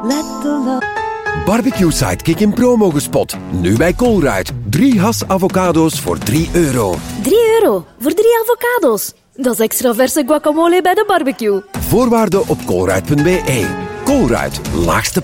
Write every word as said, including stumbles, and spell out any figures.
Let the love... Barbecue Sidekick in promo gespot. Nu bij Colruyt. Drie has avocado's voor drie euro. drie euro voor drie avocado's. Dat is extra verse guacamole bij de barbecue. Voorwaarden op colruyt punt be. Colruyt, laagste